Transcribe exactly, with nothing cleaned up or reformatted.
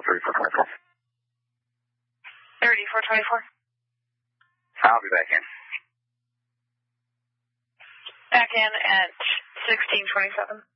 thirty-four twenty-four. thirty-four twenty-four. I'll be back in. Back in at sixteen twenty-seven.